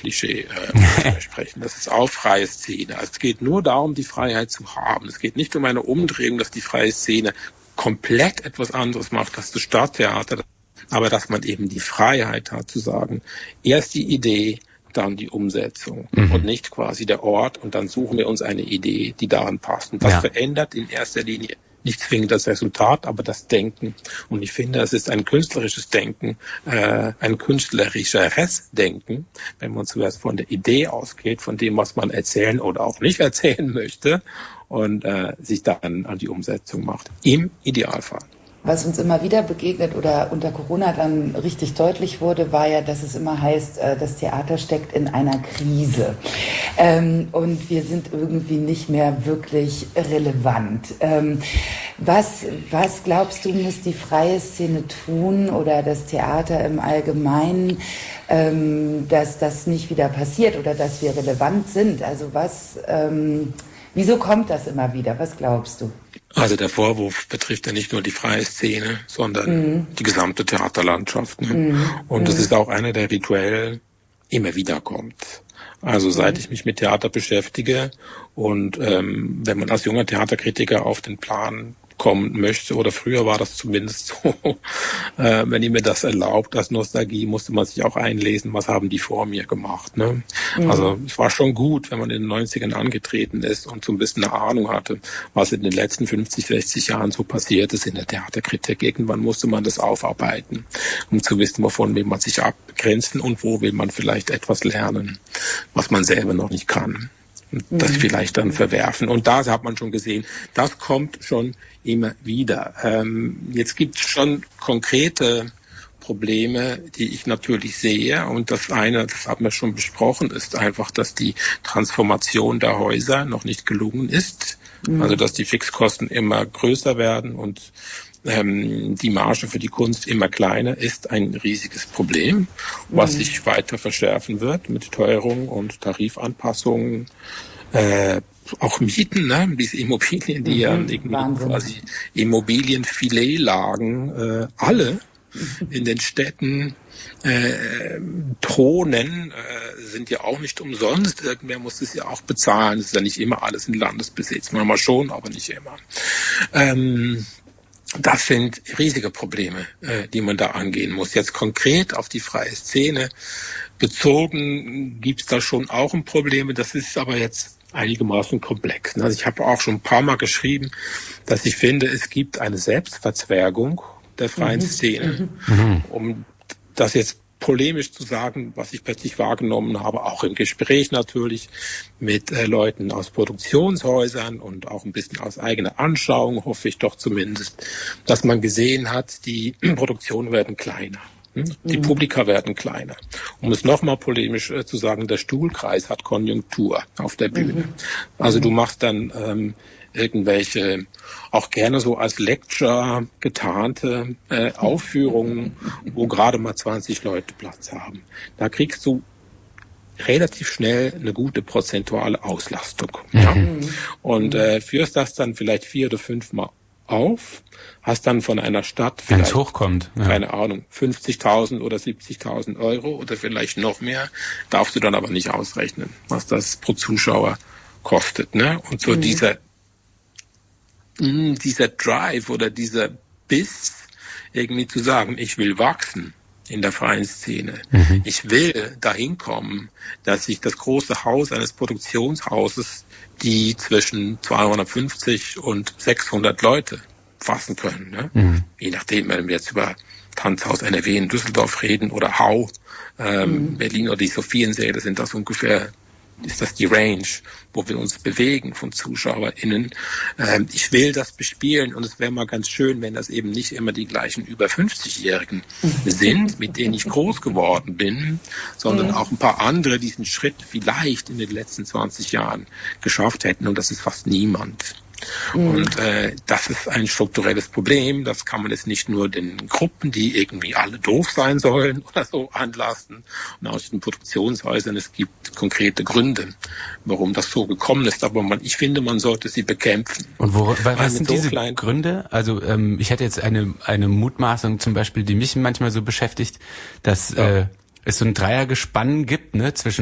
Klischee sprechen. Das ist auch freie Szene. Also es geht nur darum, die Freiheit zu haben. Es geht nicht um eine Umdrehung, dass die freie Szene komplett etwas anderes macht als das Stadttheater, aber dass man eben die Freiheit hat zu sagen, erst die Idee, dann die Umsetzung und nicht quasi der Ort und dann suchen wir uns eine Idee, die daran passt. Und das verändert in erster Linie nicht zwingend das Resultat, aber das Denken. Und ich finde, es ist ein künstlerisches Denken, ein künstlerischeres Denken, wenn man zuerst von der Idee ausgeht, von dem, was man erzählen oder auch nicht erzählen möchte und sich dann an die Umsetzung macht. Im Idealfall. Was uns immer wieder begegnet oder unter Corona dann richtig deutlich wurde, war ja, dass es immer heißt, das Theater steckt in einer Krise. Und wir sind irgendwie nicht mehr wirklich relevant. Was glaubst du, muss die freie Szene tun oder das Theater im Allgemeinen, dass das nicht wieder passiert oder dass wir relevant sind? Also wieso kommt das immer wieder? Was glaubst du? Also der Vorwurf betrifft ja nicht nur die freie Szene, sondern die gesamte Theaterlandschaft. Ne? Und das ist auch einer, der rituell immer wieder kommt. Also seit ich mich mit Theater beschäftige und wenn man als junger Theaterkritiker auf den Plan kommen möchte, oder früher war das zumindest so, wenn ihr mir das erlaubt, als Nostalgie, musste man sich auch einlesen, was haben die vor mir gemacht. Ne? Also es war schon gut, wenn man in den 90ern angetreten ist und so ein bisschen eine Ahnung hatte, was in den letzten 50, 60 Jahren so passiert ist in der Theaterkritik. Irgendwann musste man das aufarbeiten, um zu wissen, wovon will man sich abgrenzen und wo will man vielleicht etwas lernen, was man selber noch nicht kann. Das vielleicht dann verwerfen. Und da hat man schon gesehen, das kommt schon immer wieder. Jetzt gibt es schon konkrete Probleme, die ich natürlich sehe. Und das eine, das haben wir schon besprochen, ist einfach, dass die Transformation der Häuser noch nicht gelungen ist. Also dass die Fixkosten immer größer werden und die Marge für die Kunst immer kleiner, ist ein riesiges Problem, was sich weiter verschärfen wird mit Teuerung und Tarifanpassungen, auch Mieten, ne? Diese Immobilien, die ja irgendwie quasi Immobilienfiletlagen, alle in den Städten thronen, sind ja auch nicht umsonst. Irgendwer muss es ja auch bezahlen. Es ist ja nicht immer alles in Landesbesitz. Manchmal schon, aber nicht immer. Das sind riesige Probleme, die man da angehen muss. Jetzt konkret auf die freie Szene bezogen gibt's da schon auch ein Problem. Das ist aber jetzt einigermaßen komplex. Also ich habe auch schon ein paar Mal geschrieben, dass ich finde, es gibt eine Selbstverzwergung der freien Szene. Um das jetzt polemisch zu sagen, was ich plötzlich wahrgenommen habe, auch im Gespräch natürlich mit Leuten aus Produktionshäusern und auch ein bisschen aus eigener Anschauung, hoffe ich doch zumindest, dass man gesehen hat, die Produktionen werden kleiner. Die Publika werden kleiner. Um es nochmal polemisch zu sagen, der Stuhlkreis hat Konjunktur auf der Bühne. Also du machst dann irgendwelche, auch gerne so als Lecture getarnte Aufführungen, wo gerade mal 20 Leute Platz haben. Da kriegst du relativ schnell eine gute prozentuale Auslastung. Ja? Und führst das dann vielleicht 4 oder 5 Mal auf, hast dann von einer Stadt wenn es hochkommt, keine Ahnung, 50.000 oder 70.000 Euro oder vielleicht noch mehr, darfst du dann aber nicht ausrechnen, was das pro Zuschauer kostet. Ne? Und so dieser Drive oder dieser Biss, irgendwie zu sagen, ich will wachsen in der freien Szene. Ich will dahin kommen, dass ich das große Haus eines Produktionshauses, die zwischen 250 und 600 Leute fassen können. Ne? Je nachdem, wenn wir jetzt über Tanzhaus NRW in Düsseldorf reden oder Hau, Berlin oder die Sophiensäle, sind das ungefähr, ist das die Range, wo wir uns bewegen von ZuschauerInnen. Ich will das bespielen und es wäre mal ganz schön, wenn das eben nicht immer die gleichen über 50-Jährigen sind, mit denen ich groß geworden bin, sondern auch ein paar andere diesen Schritt vielleicht in den letzten 20 Jahren geschafft hätten und das ist fast niemand. Und das ist ein strukturelles Problem. Das kann man jetzt nicht nur den Gruppen, die irgendwie alle doof sein sollen oder so, anlasten. Und aus den Produktionshäusern, es gibt konkrete Gründe, warum das so gekommen ist. Aber ich finde, man sollte sie bekämpfen. Und was sind diese Gründe? Also ich hätte jetzt eine Mutmaßung zum Beispiel, die mich manchmal so beschäftigt, dass es so ein Dreiergespann gibt, ne, zwischen